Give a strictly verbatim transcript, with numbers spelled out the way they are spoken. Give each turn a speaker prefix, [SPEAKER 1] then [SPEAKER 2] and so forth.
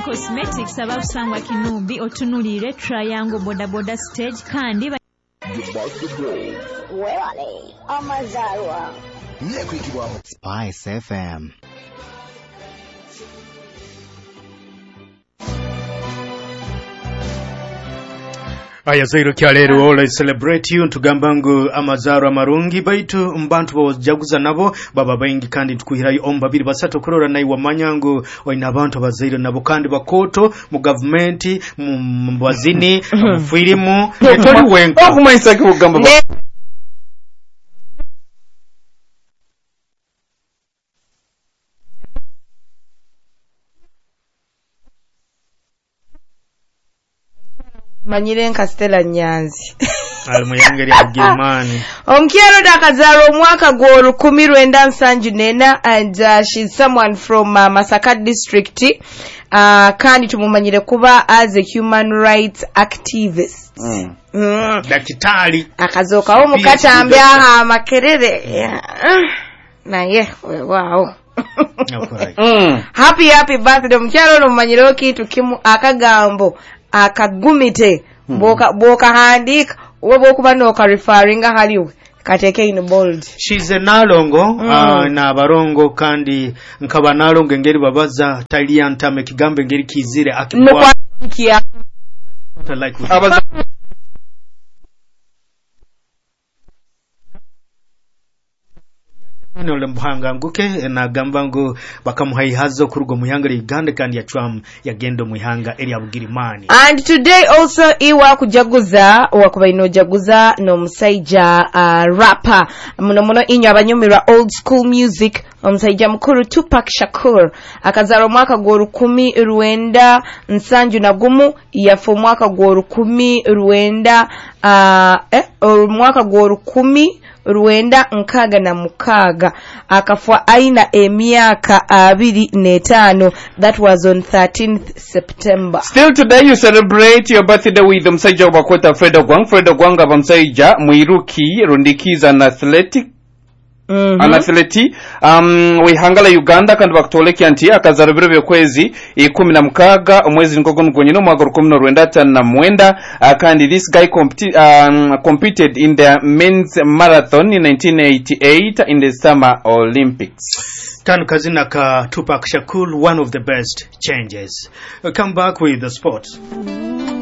[SPEAKER 1] Cosmetics abasangwa Kinumbi otunulire Triangle Boda Boda Stage kandi
[SPEAKER 2] Wewale amazalwa
[SPEAKER 3] Nekwikibwa Spice F M.
[SPEAKER 4] Aya zairo kyalero all celebrate you tugambangu amazaro amarungi baitu mbantu bajaguza nabo baba baingi kandi tukuhirayo omba biri basato kurora nayi wamanyangu oina abantu bazairo nabo kandi bakoto mu government mu bazini mu filimu etoli wenka
[SPEAKER 5] okumayisa kugamba
[SPEAKER 6] Manyire nka Stella Nyanzi
[SPEAKER 4] almuyangeri agimani
[SPEAKER 6] Omkyalo dakazaro omwaka gwo lukumi lwenda nsanju nena and uh, she's someone from uh, Masaka district uh, kandi tumumanyire kuba as a human rights activist
[SPEAKER 4] mm. Mm. Dakitali
[SPEAKER 6] akazoka wo mukatambya ha makerere yeah. Na ye wow mm. Happy happy birthday omkyalo no mumanyire kitu kimu akagambo akagumite hmm. boka boka handika uwe bokuba no ka referring haliwe kateke in bold.
[SPEAKER 4] She's a nalongo mm. uh, na barongo kandi nkaba nalongo ngeri babaza talian tame kigambe ngeri kizire akibwa
[SPEAKER 6] kia
[SPEAKER 4] like abaza Nole mbuhanga nguke na gambango bakamuhayi hazo kurugo muhanga Uganda kandi ya Trump yagendo muhanga eri abugirimani.
[SPEAKER 6] And today also iwa kujaguza wakubaino jaguza no musaija uh, rapper muno muno inyo abanyumira old school music omusaija mukuru Tupac Shakur akazaro mwaka gwo lukumi lwenda nsanju na gumu yafu mwaka gwo lukumi lwenda uh, eh mwaka gwo lukumi Rwenda nkaga na mukaga akafwa aina emyaka abiri netano. That was on thirteenth September.
[SPEAKER 5] Still today you celebrate your birthday with Msaija Wakweta Fredo Gwang Fredo Gwang aba Msaija Muiruki rundikiza na athletic Mm-hmm. Anathileti um wihangala Uganda kandi bakutoleki anti akazarubiro byokwezi ikumi na mukaga omwezi ngogo ngonyino mwaka rukumi na rwenda tano na mwenda uh, kandi this guy competi um, competed in the men's marathon in nineteen eighty-eight in the Summer Olympics.
[SPEAKER 4] Kanu kazina ka Tupac Shakur, one of the best changes. Uh, come back with the sports.